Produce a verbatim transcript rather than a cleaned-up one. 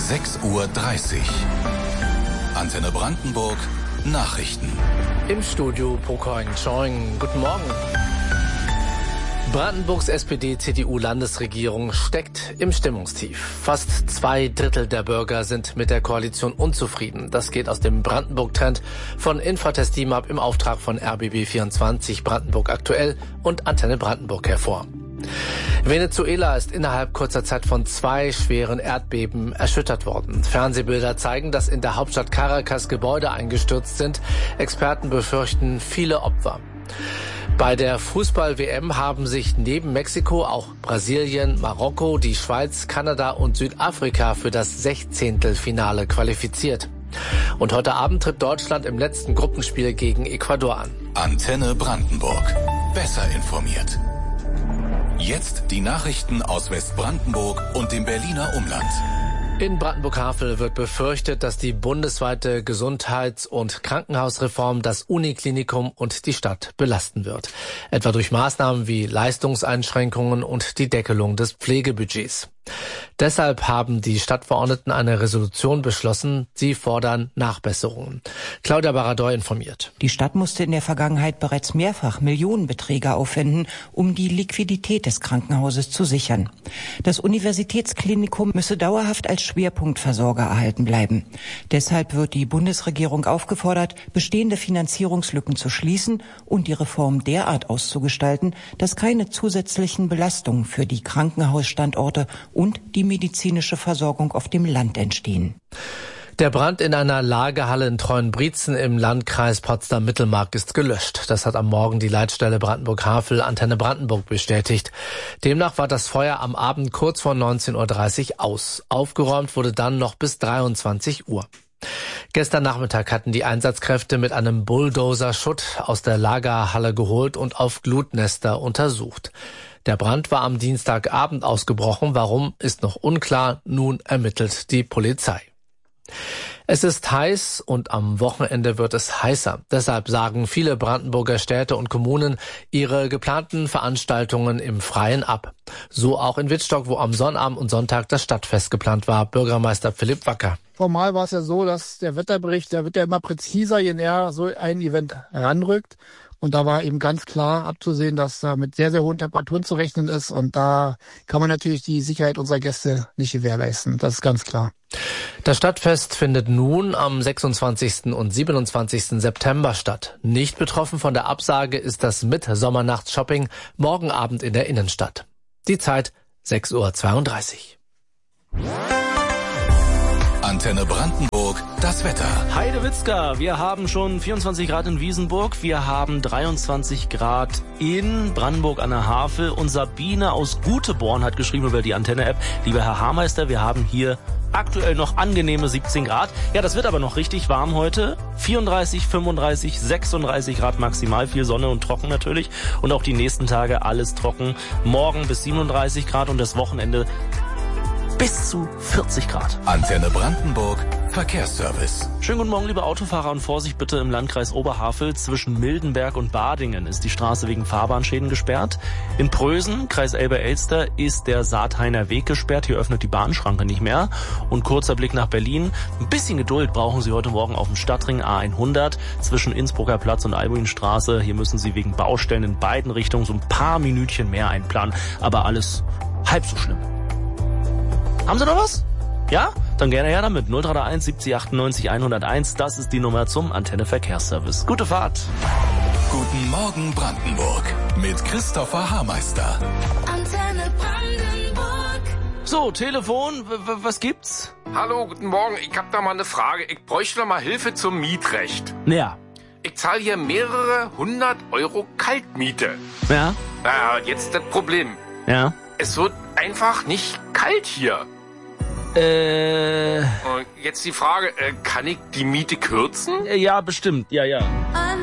sechs Uhr dreißig. Antenne Brandenburg Nachrichten. Im Studio Pokoing Choing. Guten Morgen. Brandenburgs S P D C D U-Landesregierung steckt im Stimmungstief. Fast zwei Drittel der Bürger sind mit der Koalition unzufrieden. Das geht aus dem Brandenburg-Trend von Infratest DIMAP im Auftrag von R B B vierundzwanzig, Brandenburg aktuell und Antenne Brandenburg hervor. Venezuela ist innerhalb kurzer Zeit von zwei schweren Erdbeben erschüttert worden. Fernsehbilder zeigen, dass in der Hauptstadt Caracas Gebäude eingestürzt sind. Experten befürchten viele Opfer. Bei der Fußball-W M haben sich neben Mexiko auch Brasilien, Marokko, die Schweiz, Kanada und Südafrika für das Sechzehntelfinale qualifiziert. Und heute Abend tritt Deutschland im letzten Gruppenspiel gegen Ecuador an. Antenne Brandenburg. Besser informiert. Jetzt die Nachrichten aus Westbrandenburg und dem Berliner Umland. In Brandenburg-Havel wird befürchtet, dass die bundesweite Gesundheits- und Krankenhausreform das Uniklinikum und die Stadt belasten wird. Etwa durch Maßnahmen wie Leistungseinschränkungen und die Deckelung des Pflegebudgets. Deshalb haben die Stadtverordneten eine Resolution beschlossen. Sie fordern Nachbesserungen. Claudia Baradoy informiert. Die Stadt musste in der Vergangenheit bereits mehrfach Millionenbeträge aufwenden, um die Liquidität des Krankenhauses zu sichern. Das Universitätsklinikum müsse dauerhaft als Schwerpunktversorger erhalten bleiben. Deshalb wird die Bundesregierung aufgefordert, bestehende Finanzierungslücken zu schließen und die Reform derart auszugestalten, dass keine zusätzlichen Belastungen für die Krankenhausstandorte und die medizinische Versorgung auf dem Land entstehen. Der Brand in einer Lagerhalle in Treuenbrietzen im Landkreis Potsdam-Mittelmark ist gelöscht. Das hat am Morgen die Leitstelle Brandenburg-Havel Antenne Brandenburg bestätigt. Demnach war das Feuer am Abend kurz vor neunzehn Uhr dreißig aus. Aufgeräumt wurde dann noch bis dreiundzwanzig Uhr. Gestern Nachmittag hatten die Einsatzkräfte mit einem Bulldozer Schutt aus der Lagerhalle geholt und auf Glutnester untersucht. Der Brand war am Dienstagabend ausgebrochen. Warum, ist noch unklar. Nun ermittelt die Polizei. Es ist heiß und am Wochenende wird es heißer. Deshalb sagen viele Brandenburger Städte und Kommunen ihre geplanten Veranstaltungen im Freien ab. So auch in Wittstock, wo am Sonnabend und Sonntag das Stadtfest geplant war. Bürgermeister Philipp Wacker. Formal war es ja so, dass der Wetterbericht, der wird ja immer präziser, je näher so ein Event heranrückt. Und da war eben ganz klar abzusehen, dass da mit sehr, sehr hohen Temperaturen zu rechnen ist. Und da kann man natürlich die Sicherheit unserer Gäste nicht gewährleisten. Das ist ganz klar. Das Stadtfest findet nun am sechsundzwanzigsten und siebenundzwanzigsten September statt. Nicht betroffen von der Absage ist das Mittsommernachtsshopping morgen Abend in der Innenstadt. Die Zeit sechs Uhr zweiunddreißig. Antenne Brandenburg, das Wetter. Heidewitzka, wir haben schon vierundzwanzig Grad in Wiesenburg, wir haben dreiundzwanzig Grad in Brandenburg an der Havel und Sabine aus Guteborn hat geschrieben über die Antenne-App, lieber Herr Haarmeister, wir haben hier aktuell noch angenehme siebzehn Grad. Ja, das wird aber noch richtig warm heute. vierunddreißig, fünfunddreißig, sechsunddreißig Grad maximal, viel Sonne und trocken natürlich. Und auch die nächsten Tage alles trocken. Morgen bis siebenunddreißig Grad und das Wochenende bis zu vierzig Grad. Antenne Brandenburg, Verkehrsservice. Schönen guten Morgen, liebe Autofahrer, und Vorsicht bitte im Landkreis Oberhavel. Zwischen Mildenberg und Badingen ist die Straße wegen Fahrbahnschäden gesperrt. In Prösen, Kreis Elbe-Elster, ist der Saathainer Weg gesperrt. Hier öffnet die Bahnschranke nicht mehr. Und kurzer Blick nach Berlin. Ein bisschen Geduld brauchen Sie heute Morgen auf dem Stadtring A hundert zwischen Innsbrucker Platz und Albuinstraße. Hier müssen Sie wegen Baustellen in beiden Richtungen so ein paar Minütchen mehr einplanen. Aber alles halb so schlimm. Haben Sie noch was? Ja? Dann gerne her damit. null drei eins siebzig achtundneunzig hunderteins. Das ist die Nummer zum Antenne Verkehrsservice. Gute Fahrt. Guten Morgen Brandenburg mit Christopher Haarmeister. Antenne Brandenburg. So, Telefon, w- w- was gibt's? Hallo, guten Morgen. Ich hab da mal eine Frage. Ich bräuchte noch mal Hilfe zum Mietrecht. Ja. Ich zahle hier mehrere hundert Euro Kaltmiete. Ja? Naja, jetzt das Problem. Ja? Es wird einfach nicht kalt hier. Äh... Und jetzt die Frage, äh, kann ich die Miete kürzen? Ja, bestimmt. Ja, ja.